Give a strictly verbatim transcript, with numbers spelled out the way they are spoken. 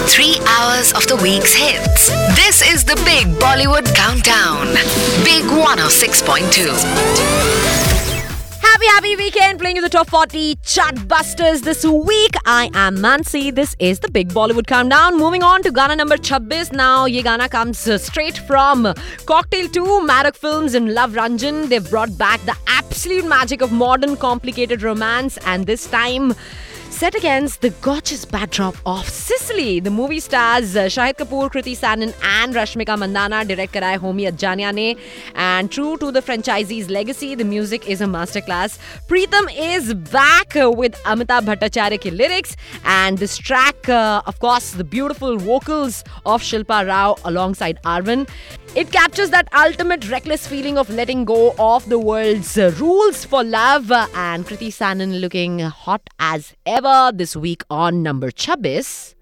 Three hours of the week's hits. This is the Big Bollywood Countdown. Big one oh six point two. Happy, happy weekend playing you the top forty chart busters this week. I am Mansi. This is the Big Bollywood Countdown. Moving on to Gana number twenty-six now. Ye Gana comes uh, straight from Cocktail two, Marak Films and Love Ranjan. They've brought back the absolute magic of modern complicated romance, and this time set against the gorgeous backdrop of Sicily. The movie stars uh, Shahid Kapoor, Kriti Sanon and Rashmika Mandana. Direct kara hai Homi Adjania ne. And true to the franchisee's legacy, the music is a masterclass. Preetham is back uh, with Amitabh Bhattacharya ke lyrics. And this track, uh, of course, the beautiful vocals of Shilpa Rao alongside Arvind. It captures that ultimate reckless feeling of letting go of the world's uh, rules for love. Uh, and Kriti Sanon looking hot as ever this week on number twenty-six.